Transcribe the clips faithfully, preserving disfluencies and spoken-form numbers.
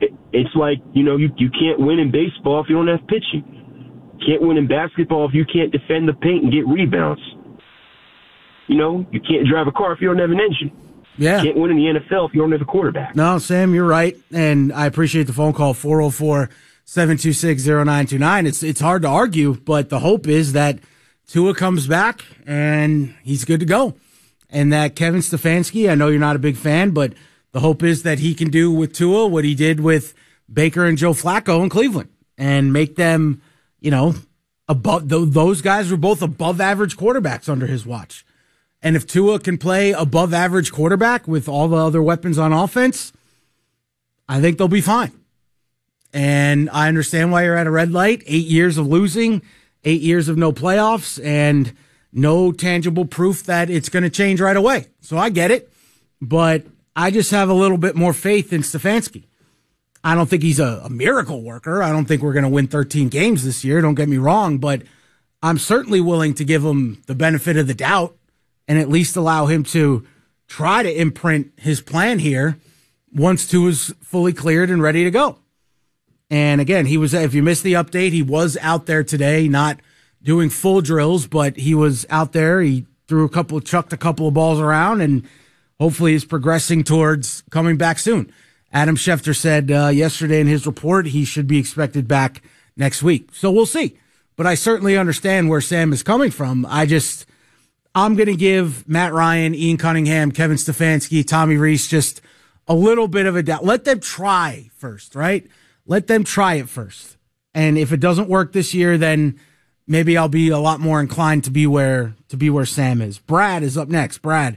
it, it's like, you know, you, you can't win in baseball if you don't have pitching. You can't win in basketball if you can't defend the paint and get rebounds. You know, you can't drive a car if you don't have an engine. Yeah. You can't win in the N F L if you don't have a quarterback. No, Sam, you're right. And I appreciate the phone call, four oh four, seven two six, oh nine two nine. It's, it's hard to argue, but the hope is that Tua comes back and he's good to go. And that Kevin Stefanski, I know you're not a big fan, but the hope is that he can do with Tua what he did with Baker and Joe Flacco in Cleveland and make them, you know, above. Those guys were both above average quarterbacks under his watch. And if Tua can play above average quarterback with all the other weapons on offense, I think they'll be fine. And I understand why you're at a red light. Eight years of losing, eight years of no playoffs, and no tangible proof that it's going to change right away. So I get it. But I just have a little bit more faith in Stefanski. I don't think he's a, a miracle worker. I don't think we're going to win thirteen games this year. Don't get me wrong. But I'm certainly willing to give him the benefit of the doubt and at least allow him to try to imprint his plan here once Tua's fully cleared and ready to go. And again, he was, if you missed the update, he was out there today, not doing full drills, but he was out there. He threw a couple, chucked a couple of balls around, and hopefully is progressing towards coming back soon. Adam Schefter said uh, yesterday in his report he should be expected back next week. So we'll see. But I certainly understand where Sam is coming from. I just, I'm going to give Matt Ryan, Ian Cunningham, Kevin Stefanski, Tommy Rees just a little bit of a doubt. Let them try first, right? Let them try it first. And if it doesn't work this year, then maybe I'll be a lot more inclined to be where to be where Sam is. Brad is up next. Brad.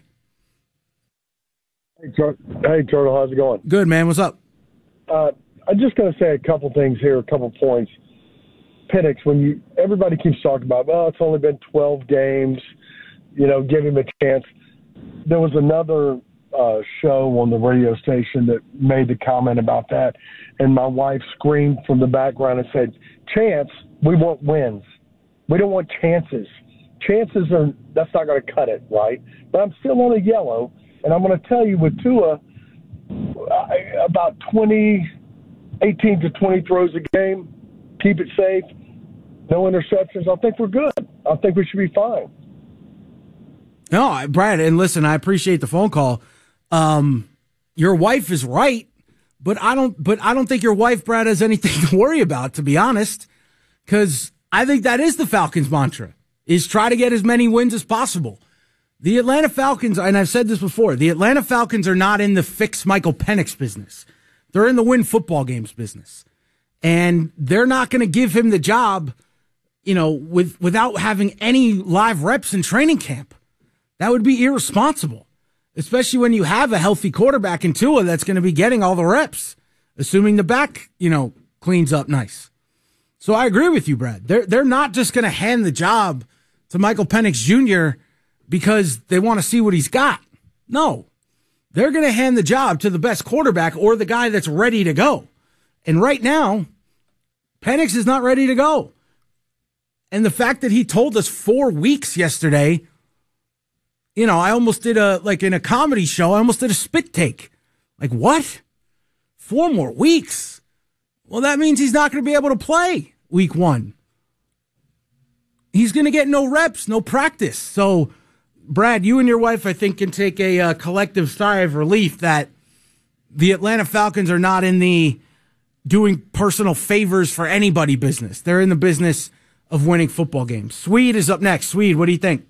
Hey, Tur- hey Turtle, how's it going? Good, man. What's up? Uh, I'm just going to say a couple things here, a couple points. Penix, when you everybody keeps talking about, well, it's only been twelve games, you know, give him a chance. There was another uh, show on the radio station that made the comment about that, and my wife screamed from the background and said, chance, we want wins. We don't want chances. Chances are, that's not going to cut it, right? But I'm still on a yellow, and I'm going to tell you with Tua, I, about twenty, eighteen to twenty throws a game, keep it safe, no interceptions. I think we're good. I think we should be fine. No, Brad, and listen, I appreciate the phone call. Um, your wife is right, but I don't. But I don't think your wife, Brad, has anything to worry about, to be honest, because I think that is the Falcons' mantra: is try to get as many wins as possible. The Atlanta Falcons, and I've said this before, the Atlanta Falcons are not in the fix Michael Penix business. They're in the win football games business, and they're not going to give him the job, you know, with without having any live reps in training camp. That would be irresponsible, especially when you have a healthy quarterback in Tua that's going to be getting all the reps, assuming the back, you know, cleans up nice. So I agree with you, Brad. They're, they're not just going to hand the job to Michael Penix Junior because they want to see what he's got. No, they're going to hand the job to the best quarterback or the guy that's ready to go. And right now, Penix is not ready to go. And the fact that he told us four weeks yesterday, you know, I almost did a, like in a comedy show, I almost did a spit take. Like, what? Four more weeks? Well, that means he's not going to be able to play week one. He's going to get no reps, no practice. So, Brad, you and your wife, I think, can take a uh, collective sigh of relief that the Atlanta Falcons are not in the doing personal favors for anybody business. They're in the business of winning football games. Swede is up next. Swede, what do you think?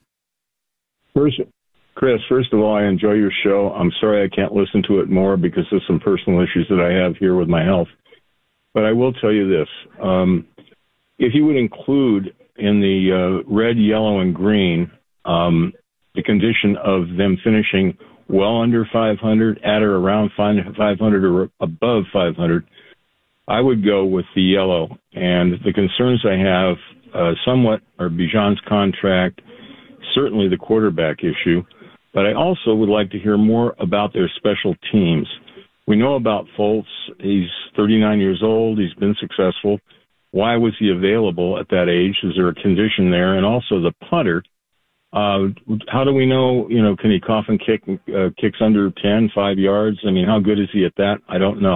First, Chris, first of all, I enjoy your show. I'm sorry I can't listen to it more because of some personal issues that I have here with my health. But I will tell you this. Um, if you would include in the uh, red, yellow, and green um, the condition of them finishing well under five hundred, at or around five hundred, or above five hundred, I would go with the yellow. And the concerns I have uh, somewhat are Bijan's contract, certainly the quarterback issue, but I also would like to hear more about their special teams. We know about Fultz. He's thirty-nine years old. He's been successful. Why was he available at that age? Is there a condition there? And also the punter. Uh, how do we know, you know, can he cough and kick, uh, kicks under ten, five yards? I mean, how good is he at that? I don't know.